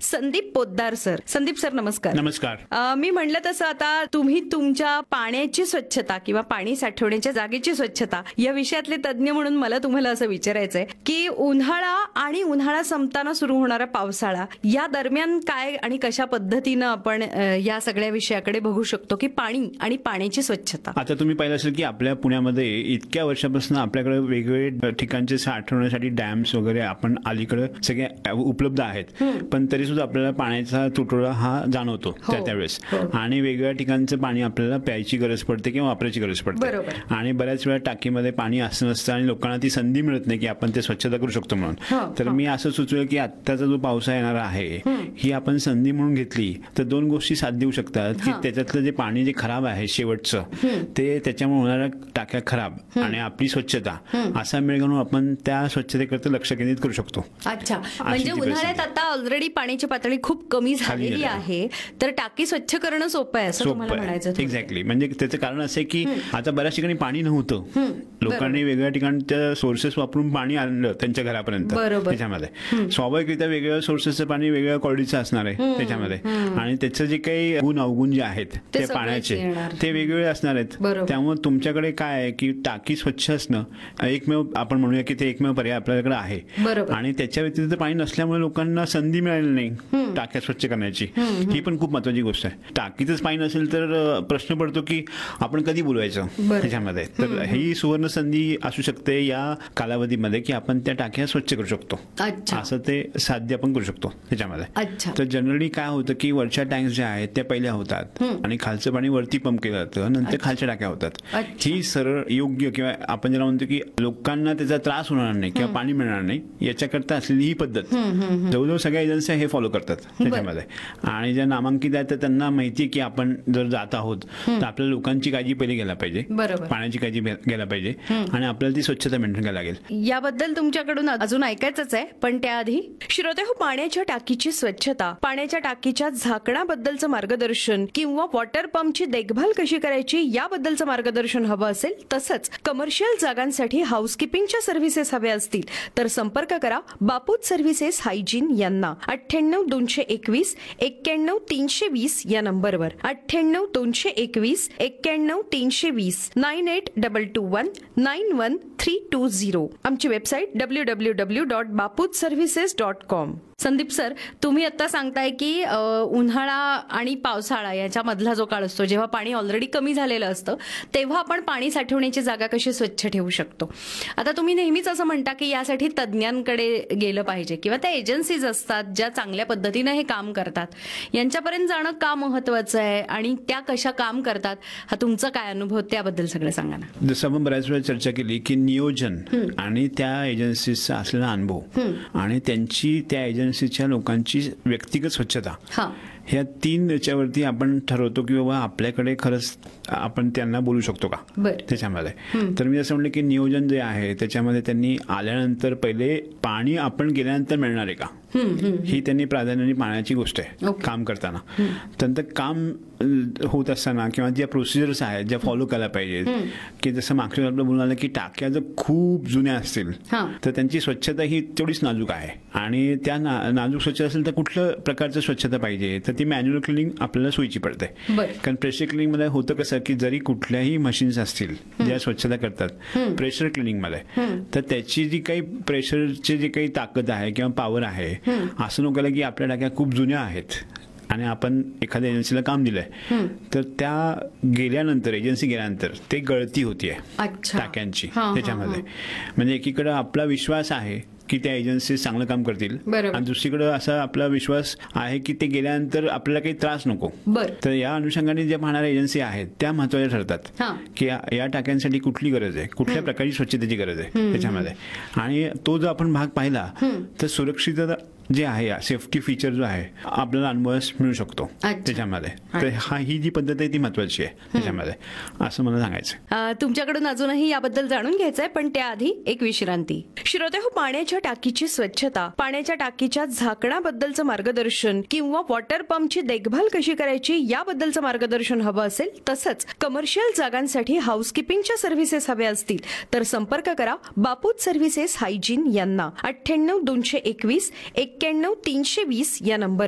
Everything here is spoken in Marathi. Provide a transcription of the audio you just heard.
संदीप पोद्दार सर. संदीप सर नमस्कार. नमस्कार. मी म्हणलं तसं आता तुम्ही तुमच्या पाण्याची स्वच्छता किंवा पाणी साठवण्याच्या जागेची स्वच्छता या विषयातले तज्ज्ञ म्हणून मला तुम्हाला असं विचारायचंय की उन्हाळा आणि उन्हाळा संपताना सुरू होणारा पावसाळा या दरम्यान काय आणि कशा पद्धतीनं आपण या सगळ्या विषयाकडे बघू शकतो की पाणी आणि पाण्याची स्वच्छता. आता तुम्ही पाहिलं असेल की आपल्या पुण्यामध्ये इतक्या वर्षापासून आपल्याकडे वेगवेगळे ठिकाणचे साठवण्यासाठी डॅम्स वगैरे आपण अलीकडे सगळे उपलब्ध आहेत, पण तरी सुद्धा आपल्याला पाण्याचा तुटवडा हा जाणवतो त्यावेळेस. आणि वेगवेगळ्या ठिकाणचं पाणी आपल्याला प्यायची गरज पडते किंवा वापरायची गरज पडते. आणि बऱ्याच वेळा टाकीमध्ये पाणी असं नसतं आणि लोकांना ती संधी मिळत नाही की आपण ते स्वच्छता करू शकतो म्हणून. तर मी असं सुचवेल की आत्ताचा जो पावसाळा येणार आहे ही आपण संधी म्हणून घेतली तर दोन गोष्टी साथ देऊ शकतात की त्याच्यातलं जे पाणी जे खराब आहे शेवटचं ते त्याच्यामुळे होणाऱ्या टाक्या खराब आणि आपली स्वच्छता असा मेळ घालून आपण त्या स्वच्छतेकडे लक्ष केंद्रित करू शकतो. अच्छा, म्हणजे उन्हाळ्यात आता ऑलरेडी पाण्याची पातळी खूप कमी झालेली आहे तर टाकी स्वच्छ करणं सोपं आहे असं तुम्हाला म्हणायचं. एक्झॅक्टली. म्हणजे त्याचं कारण असं आहे की आता बऱ्याच ठिकाणी पाणी नव्हतं, लोकांनी वेगवेगळ्या ठिकाणच्या सोर्सेस वापरून पाणी आणलं त्यांच्या घरापर्यंत. त्याच्यामध्ये स्वाभाविकरित्या वेगवेगळ्या सोर्सेसचं पाणी वेगवेगळ्या क्वालिटीचं असणार आहे त्याच्यामध्ये, आणि त्याचं जे काही गुण अवगुण जे आहेत ते पाण्याचे ते वेगवेगळे असणार आहेत. त्यामुळे तुमच्याकडे काय आहे की टाकी स्वच्छ असणं एकमेव आपण म्हणूया की ते एकमेव पर्याय आपल्याकडे आहे. आणि त्याच्या व्यतिरिक्त पाणी नसल्यामुळे लोकांना संधी मिळाली नाही टाक्या स्वच्छ करण्याची. ही पण खूप महत्वाची गोष्ट आहे. टाकीतच पाणी नसेल तर प्रश्न पडतो की आपण कधी बोलवायचं त्याच्यामध्ये. तर ही सुवर्ण संधी असू शकते या कालावधीमध्ये की आपण त्या टाक्या स्वच्छ करू शकतो. असं ते साध्य आपण करू शकतो त्याच्यामध्ये. तर जनरली काय होतं की वरच्या टँक्स ज्या आहेत त्या पहिल्या होतात आणि खालचं पाणी वरती पंप केलं जातं, नंतर खालच्या टाक्या होतात. ही सरळ योग्य किंवा आपण ज्याला म्हणतो की लोकांना त्याचा त्रास होणार नाही किंवा पाणी मिळणार नाही याच्याकरता असलेली ही पद्धत जवळजवळ सगळ्या एजन्सी हे फॉलो करतात त्याच्यामध्ये. आणि ज्या नामांकित आहेत तर त्यांना माहिती की आपण जर जात आहोत तर आपल्या लोकांची काळजी पहिले घ्यायला पाहिजे, पाण्याची काळजी घ्यायला पाहिजे आणि आपल्याला ती स्वच्छता मेंटेन करायला लागेल. याबद्दल तुमच्याकडून अजून ऐकायचंच आहे, पण त्याआधी श्रोते हो, पाण्याच्या टाकीची स्वच्छता, पाण्याच्या टाकीच्या झाकणाबद्दलचं मार्गदर्शन किंवा वॉटर पंपची देखभाल कशी करायची याबद्दलचं मार्गदर्शन हवं असेल, तसंच कमर्शियल जागांसाठी हाऊसकीपिंगच्या सर्व्हिसेस हव्या असतील तर संपर्क करा बापूत सर्व्हिसेस हायजीन यांना 98 221 91 320 या नंबरवर. 98 221 91 320 9821 91320. आमची वेबसाईट www.baputservices.com. संदीप सर, तुम्ही आता सांगताय की उन्हाळा आणि पावसाळा याच्या मधला जो काळ असतो जेव्हा पाणी ऑलरेडी कमी झालेलं असतं तेव्हा आपण पाणी साठवण्याची जागा कशी स्वच्छ ठेवू शकतो. आता तुम्ही नेहमीच असं म्हणता की यासाठी तज्ज्ञांकडे गेलं पाहिजे किंवा त्या एजन्सीज असतात ज्या चांगल्या पद्धतीनं हे काम करतात, यांच्यापर्यंत जाणं का महत्वाचं आहे आणि त्या कशा काम करतात, हा तुमचा काय अनुभव त्याबद्दल सगळं सांगा ना. जसं आपण बऱ्याच वेळा चर्चा केली की नियोजन आणि त्या एजन्सीचा असलेला अनुभव आणि त्यांची त्या एजन्सीच्या लोकांची व्यक्तिगत स्वच्छता, ह्या तीन याच्यावरती आपण ठरवतो की बाबा आपल्याकडे खरंच आपण त्यांना बोलू शकतो का त्याच्यामध्ये. तर मी असं म्हणलं की नियोजन जे आहे त्याच्यामध्ये त्यांनी आल्यानंतर पहिले पाणी आपण गेल्यानंतर मिळणार आहे का ही त्यांनी प्राधान्याने पाहण्याची गोष्ट आहे काम करताना. त्यानंतर काम होत असताना किंवा ज्या प्रोसिजर्स आहेत ज्या फॉलो करायला पाहिजेत, की जसं मागच्या आपलं बोलून आलं की टाक्या जर खूप जुन्या असतील तर त्यांची स्वच्छता ही तेवढीच नाजूक आहे आणि त्या नाजूक स्वच्छता असेल तर कुठल्या प्रकारचं स्वच्छता पाहिजे तर ती मॅन्युअल क्लिनिंग आपल्याला सोयीची पडते. कारण प्रेशर क्लिनिंग मध्ये होतं कसं की जरी कुठल्याही मशीन्स असतील ज्या स्वच्छता करतात प्रेशर क्लिनिंग मध्ये, तर त्याची जी काही प्रेशरची जी काही ताकद आहे किंवा पॉवर आहे, असं नको की आपल्या टाक्या खूप जुन्या आहेत आणि आपण एखाद्या एजन्सीला काम दिलंय तर त्या गेल्यानंतर एजन्सी गेल्यानंतर ते गळती होतीये टाक्यांची त्याच्यामध्ये. म्हणजे एकीकडे आपला विश्वास आहे की त्या एजन्सी चांगलं काम करतील आणि दुसरीकडे असा आपला विश्वास आहे की ते गेल्यानंतर आपल्याला काही त्रास नको. तर या अनुषंगाने ज्या पाहणाऱ्या एजन्सी आहेत त्या महत्वाच्या ठरतात की या टाक्यांसाठी कुठली गरज आहे, कुठल्या प्रकारची स्वच्छतेची गरज आहे त्याच्यामध्ये. आणि तो जर आपण भाग पाहिला तर सुरक्षितता जे आहे सेफ्टी फीचर जो आहे आपल्याला अनुभवास मिळू शकतो त्याच्यामध्ये. तर ही जी पद्धत आहे ती महत्वाची आहे त्याच्यामध्ये असं मला सांगायचं. तुमच्याकडून अजूनही याबद्दल जाणून घ्यायचंय, पण त्याआधी एक विश्रांती. श्रोते हो, पाण्याच्या टाकीची स्वच्छता, पाण्याच्या टाकीच्या झाकणाबद्दलचं मार्गदर्शन किंवा वॉटर पंपची देखभाल कशी करायची याबद्दलचं मार्गदर्शन हवं असेल, तसंच कमर्शियल जागांसाठी हाऊसकीपिंगच्या सर्व्हिसेस हव्या असतील तर संपर्क करा बापूत सर्व्हिसेस हायजीन यांना. 98 221 91 320 या नंबर.